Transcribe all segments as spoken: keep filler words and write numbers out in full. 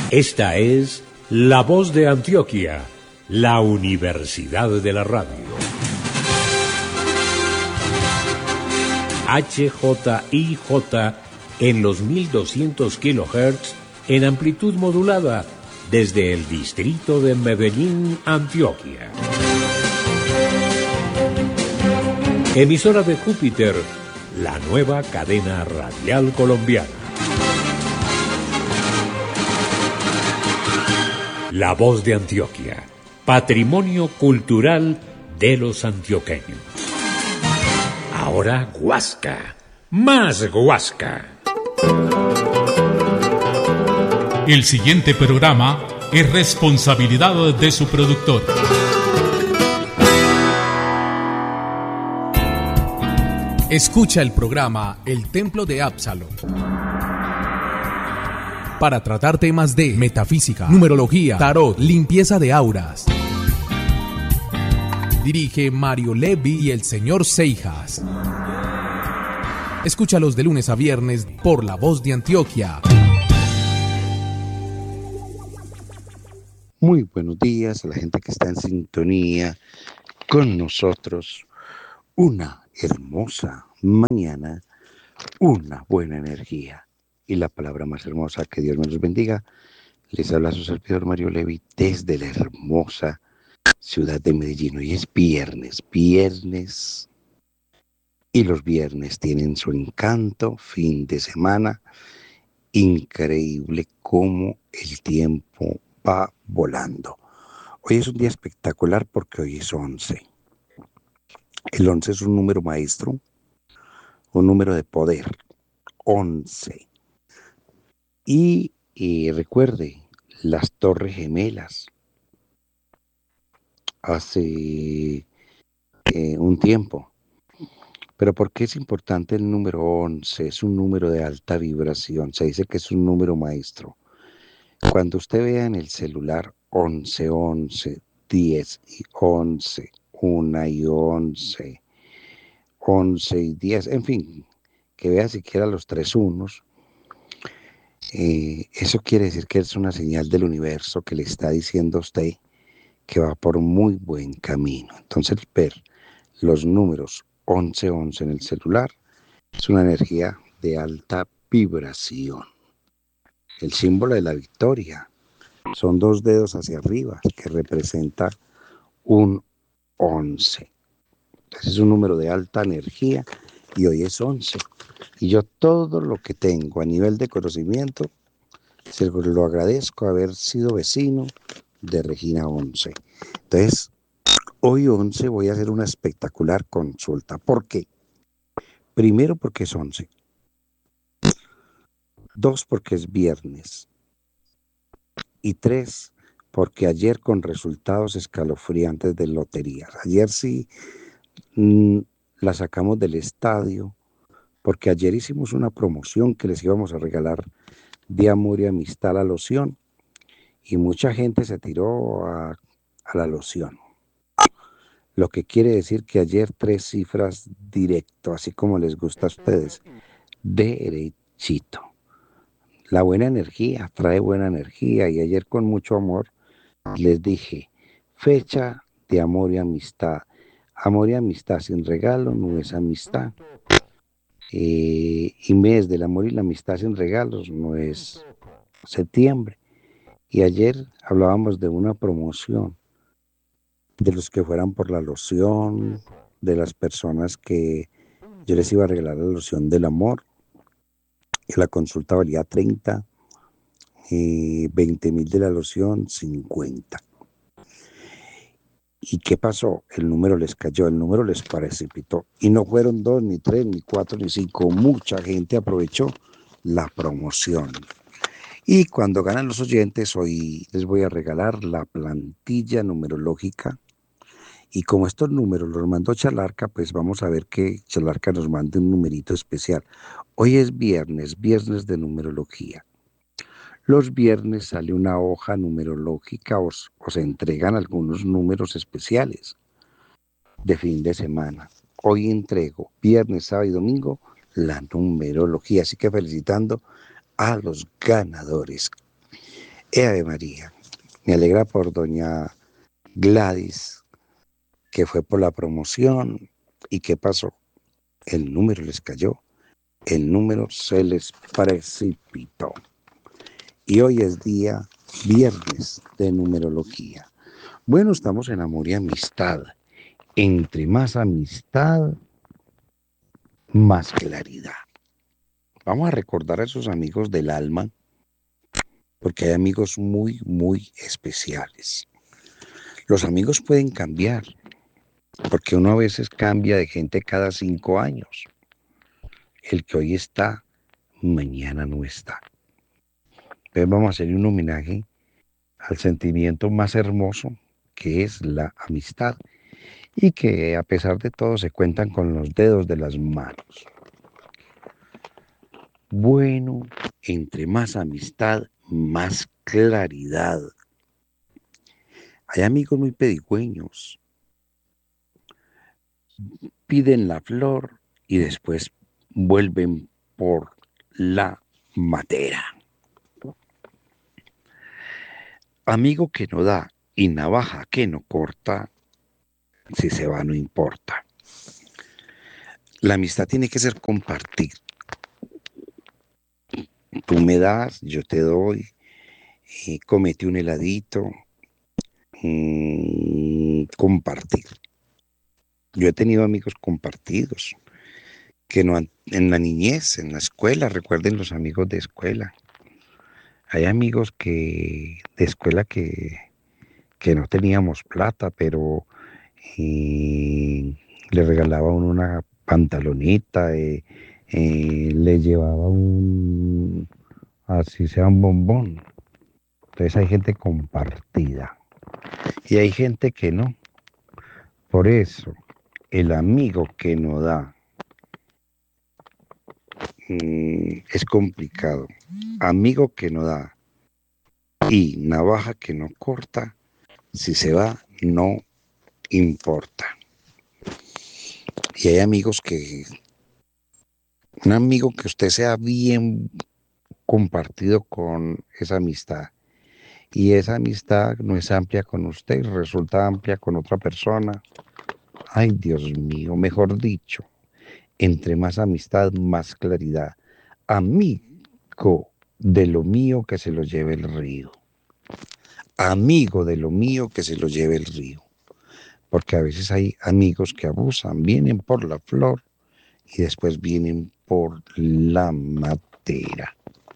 Esta es La Voz de Antioquia, la Universidad de la Radio. H J I J en los mil doscientos kilohertz en amplitud modulada desde el distrito de Medellín, Antioquia. Emisora de Júpiter, la nueva cadena radial colombiana. La Voz de Antioquia, patrimonio cultural de los antioqueños. Ahora Guasca, más Guasca. El siguiente programa es responsabilidad de su productor. Escucha el programa El Templo de Absalón para tratar temas de metafísica, numerología, tarot, limpieza de auras. Dirige Mario Levi y el señor Seijas. Escúchalos de lunes a viernes por La Voz de Antioquia. Muy buenos días a la gente que está en sintonía con nosotros. Una hermosa mañana, una buena energía. Y la palabra más hermosa, que Dios me los bendiga. Les habla su servidor Mario Levi desde la hermosa ciudad de Medellín. Hoy es viernes, viernes. Y los viernes tienen su encanto, fin de semana. Increíble cómo el tiempo va volando. Hoy es un día espectacular porque hoy es once. El once es un número maestro, un número de poder. once. Y, y recuerde, las Torres Gemelas. Hace eh, un tiempo. Pero ¿por qué es importante el número once? Es un número de alta vibración. Se dice que es un número maestro. Cuando usted vea en el celular once, once, diez y once, una y once, once y diez, en fin, que vea siquiera los tres unos, eh, eso quiere decir que es una señal del universo que le está diciendo a usted que va por muy buen camino. Entonces, ver los números once, once en el celular es una energía de alta vibración. El símbolo de la victoria son dos dedos hacia arriba que representa un once. Entonces es un número de alta energía y hoy es once. Y yo todo lo que tengo a nivel de conocimiento se lo agradezco haber sido vecino de Regina once. Entonces hoy once voy a hacer una espectacular consulta. ¿Por qué? Primero porque es once. Dos, porque es viernes. Y tres, porque ayer con resultados escalofriantes de loterías. Ayer sí mmm, la sacamos del estadio, porque ayer hicimos una promoción que les íbamos a regalar de amor y amistad la loción. Y mucha gente se tiró a, a la loción. Lo que quiere decir que ayer tres cifras directo, así como les gusta a ustedes, derechito. La buena energía trae buena energía y ayer con mucho amor les dije, fecha de amor y amistad. Amor y amistad sin regalo no es amistad. Eh, y mes del amor y la amistad sin regalos no es septiembre. Y ayer hablábamos de una promoción, de los que fueran por la loción, de las personas que yo les iba a regalar la loción del amor. La consulta valía treinta, eh, veinte mil de la loción, cincuenta. ¿Y qué pasó? El número les cayó, el número les precipitó. Y no fueron dos, ni tres, ni cuatro, ni cinco. Mucha gente aprovechó la promoción. Y cuando ganan los oyentes, hoy les voy a regalar la plantilla numerológica. Y como estos números los mandó Chalarca, pues vamos a ver que Chalarca nos mande un numerito especial. Hoy es viernes, viernes de numerología. Los viernes sale una hoja numerológica o, o se entregan algunos números especiales de fin de semana. Hoy entrego viernes, sábado y domingo la numerología. Así que felicitando a los ganadores. Ave María. Me alegra por doña Gladys, que fue por la promoción. ¿Y qué pasó? El número les cayó. El número se les precipitó. Y hoy es día viernes de numerología. Bueno, estamos en amor y amistad. Entre más amistad, más claridad. Vamos a recordar a esos amigos del alma, porque hay amigos muy, muy especiales. Los amigos pueden cambiar, porque uno a veces cambia de gente cada cinco años. El que hoy está, mañana no está. Entonces vamos a hacer un homenaje al sentimiento más hermoso, que es la amistad, y que a pesar de todo se cuentan con los dedos de las manos. Bueno, entre más amistad, más claridad. Hay amigos muy pedigüeños. Piden la flor y después vuelven por la madera. Amigo que no da y navaja que no corta, si se va no importa. La amistad tiene que ser compartir. Tú me das, yo te doy, eh, comete un heladito, mmm, compartir. Yo he tenido amigos compartidos, que no han, en la niñez, en la escuela, recuerden los amigos de escuela. Hay amigos que de escuela que, que no teníamos plata, pero eh, le regalaba uno una pantalonita, eh, eh, le llevaba un, así sea un bombón. Entonces hay gente compartida y hay gente que no. Por eso, el amigo que no da mmm, es complicado. Amigo que no da y navaja que no corta, si se va, no importa. Y hay amigos que, un amigo que usted sea bien compartido con esa amistad, y esa amistad no es amplia con usted, resulta amplia con otra persona. Ay, Dios mío, mejor dicho, entre más amistad, más claridad. Amigo de lo mío que se lo lleve el río. Amigo de lo mío que se lo lleve el río. Porque a veces hay amigos que abusan, vienen por la flor y después vienen por la madera.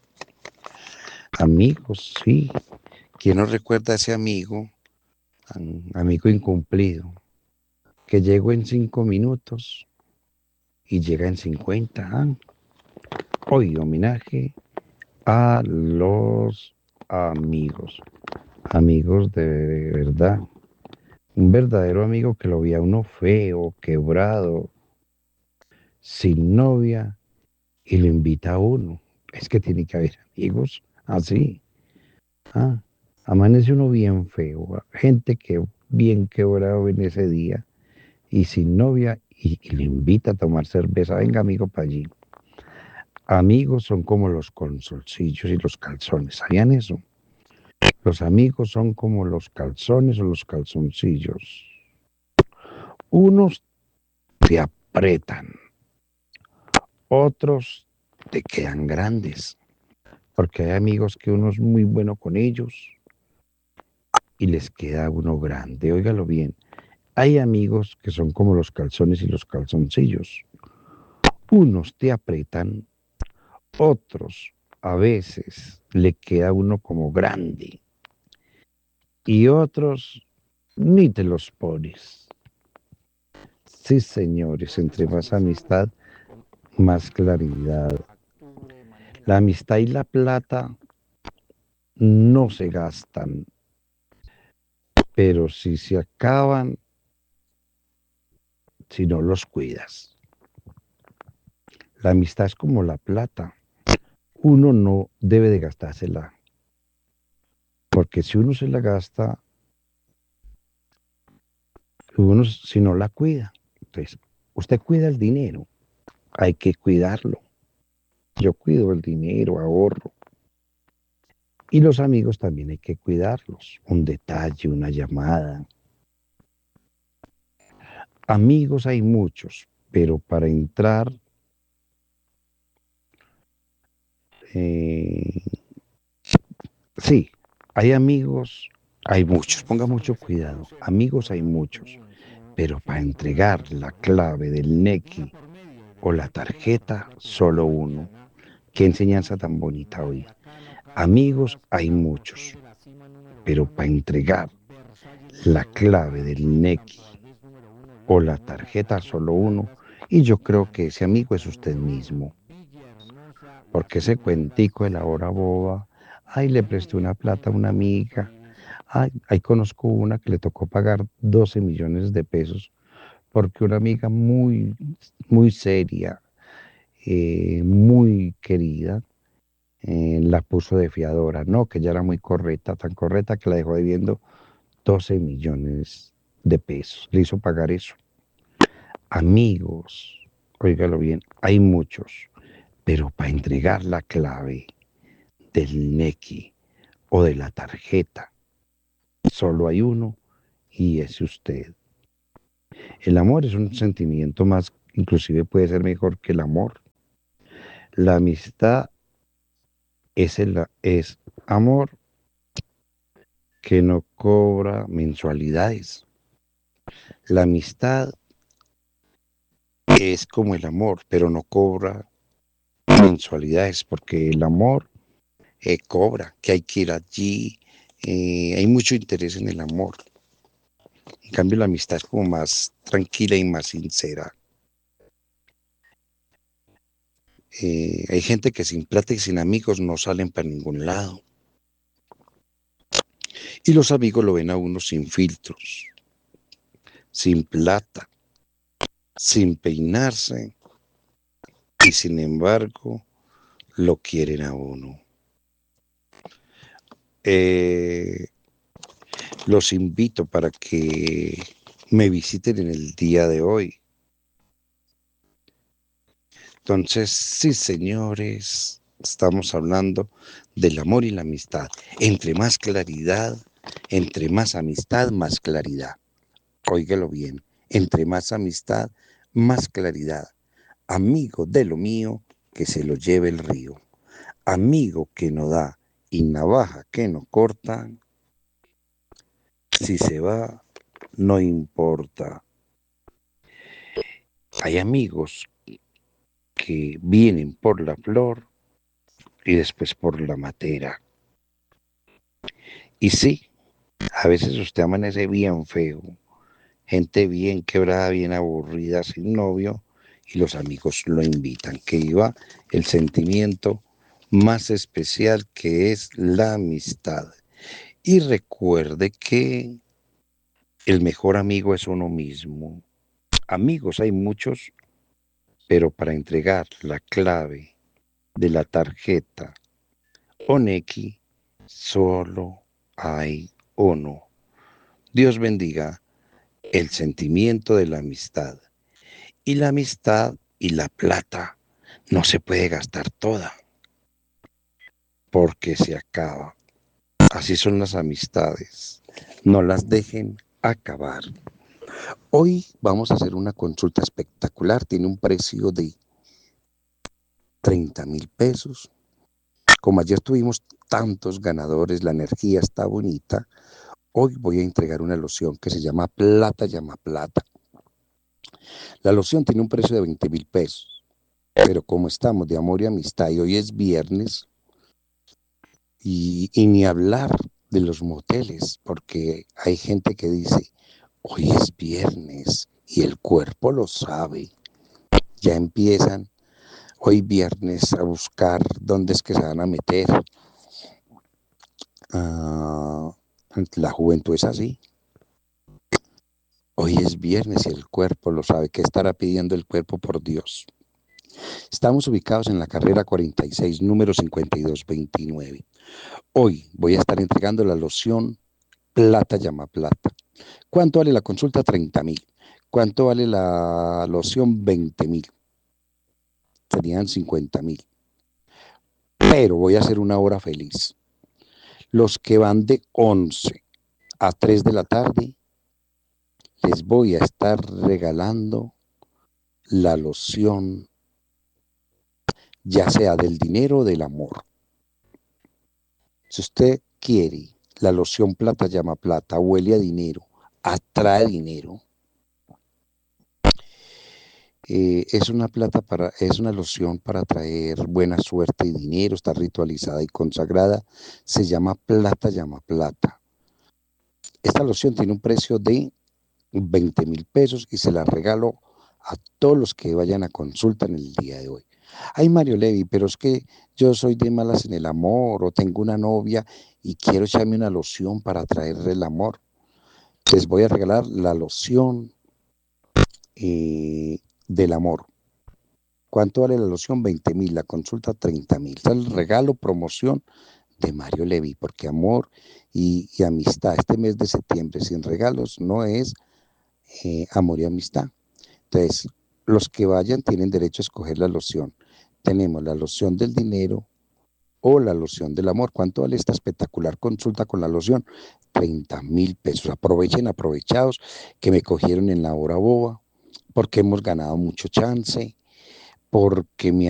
Amigos, sí. ¿Quién no recuerda a ese amigo, amigo incumplido, que llegó en cinco minutos y llega en cincuenta? ¿Ah? Hoy homenaje a los amigos, amigos de verdad. Un verdadero amigo que lo veía uno feo, quebrado, sin novia, y lo invita a uno. Es que tiene que haber amigos así. Ah, amanece uno bien feo, gente que bien quebrado en ese día y sin novia y, y le invita a tomar cerveza. Venga, amigo, para allí. Amigos son como los calzoncillos y los calzones. ¿Sabían eso? Los amigos son como los calzones o los calzoncillos. Unos te apretan, otros te quedan grandes, porque hay amigos que uno es muy bueno con ellos y les queda uno grande. Óigalo bien, hay amigos que son como los calzones y los calzoncillos. Unos te apretan, otros a veces le queda uno como grande y otros ni te los pones. Sí, señores, entre más amistad, más claridad. La amistad y la plata no se gastan, pero si se acaban, si no los cuidas. La amistad es como la plata. Uno no debe de gastársela, porque si uno se la gasta, uno si no la cuida. Entonces, usted cuida el dinero, hay que cuidarlo. Yo cuido el dinero, ahorro. Y los amigos también hay que cuidarlos. Un detalle, una llamada. Amigos hay muchos, pero para entrar, eh, sí, hay amigos, hay muchos, ponga mucho cuidado. Amigos hay muchos, pero para entregar la clave del Nequi o la tarjeta, solo uno. Qué enseñanza tan bonita hoy. Amigos hay muchos, pero para entregar la clave del Nequi o la tarjeta, solo uno. Y yo creo que ese amigo es usted mismo. Porque ese cuentico de la hora boba, ay, le presté una plata a una amiga, ay, ahí conozco una que le tocó pagar doce millones de pesos porque una amiga muy, muy seria, eh, muy querida, eh, la puso de fiadora, no, que ella era muy correcta, tan correcta que la dejó debiendo doce millones de pesos, le hizo pagar eso. Amigos, óigalo bien, hay muchos, pero para entregar la clave del Nequi o de la tarjeta, solo hay uno y es usted. El amor es un sentimiento más, inclusive puede ser mejor que el amor. La amistad es, el, es amor que no cobra mensualidades. La amistad es como el amor, pero no cobra mensualidades, porque el amor eh, cobra, que hay que ir allí, eh, hay mucho interés en el amor. En cambio, la amistad es como más tranquila y más sincera. Eh, hay gente que sin plata y sin amigos no salen para ningún lado. Y los amigos lo ven a uno sin filtros, sin plata, sin peinarse, y sin embargo lo quieren a uno. Eh, los invito para que me visiten en el día de hoy. Entonces, sí, señores, estamos hablando del amor y la amistad. Entre más claridad, entre más amistad, más claridad. Óigalo bien, entre más amistad, más claridad. Amigo de lo mío, que se lo lleve el río. Amigo que no da y navaja que no corta, si se va, no importa. Hay amigos que vienen por la flor y después por la matera. Y sí, a veces usted amanece bien feo, gente bien quebrada, bien aburrida, sin novio, y los amigos lo invitan, que iba el sentimiento más especial, que es la amistad. Y recuerde que el mejor amigo es uno mismo. Amigos hay muchos, pero para entregar la clave de la tarjeta o Nequi, solo hay uno. Dios bendiga el sentimiento de la amistad. Y la amistad y la plata no se puede gastar toda, porque se acaba. Así son las amistades. No las dejen acabar. Hoy vamos a hacer una consulta espectacular. Tiene un precio de treinta mil pesos. Como ayer tuvimos tantos ganadores, la energía está bonita. Hoy voy a entregar una loción que se llama Plata Llama Plata. La loción tiene un precio de veinte mil pesos. Pero como estamos de amor y amistad y hoy es viernes, y, y ni hablar de los moteles, porque hay gente que dice, hoy es viernes y el cuerpo lo sabe. Ya empiezan hoy viernes a buscar dónde es que se van a meter. Uh, la juventud es así. Hoy es viernes y el cuerpo lo sabe. ¿Qué estará pidiendo el cuerpo por Dios? Estamos ubicados en la carrera cuarenta y seis, número cincuenta y dos veintinueve. Hoy voy a estar entregando la loción Plata Llama Plata. ¿Cuánto vale la consulta? treinta mil. ¿Cuánto vale la loción? veinte mil. Serían cincuenta mil. Pero voy a hacer una hora feliz. Los que van de once a tres de la tarde, les voy a estar regalando la loción, ya sea del dinero o del amor. Si usted quiere la loción Plata Llama Plata, huele a dinero, atrae dinero, eh, es una plata para, es una loción para traer buena suerte y dinero, está ritualizada y consagrada, se llama Plata Llama Plata. Esta loción tiene un precio de veinte mil pesos y se la regalo a todos los que vayan a consulta en el día de hoy. Ay, Mario Levi, pero es que yo soy de malas en el amor o tengo una novia y quiero echarme una loción para atraerle el amor. Les voy a regalar la loción eh, del amor. ¿Cuánto vale la loción? veinte mil, la consulta treinta mil. Es el regalo, promoción de Mario Levi, porque amor y, y amistad, este mes de septiembre sin regalos no es eh, amor y amistad. Entonces, los que vayan tienen derecho a escoger la loción. Tenemos la loción del dinero o la loción del amor. ¿Cuánto vale esta espectacular consulta con la loción? treinta mil pesos. Aprovechen, aprovechados, que me cogieron en la hora boba, porque hemos ganado mucho chance, porque me